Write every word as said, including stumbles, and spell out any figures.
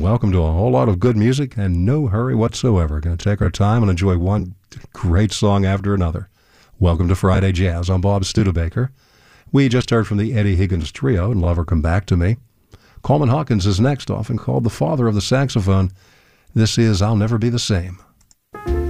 Welcome to a whole lot of good music and no hurry whatsoever. Going to take our time and enjoy one great song after another. Welcome to Friday Jazz. I'm Bob Studebaker. We just heard from the Eddie Higgins Trio and Lover Come Back to Me. Coleman Hawkins is next, often called the father of the saxophone. This is I'll Never Be the Same.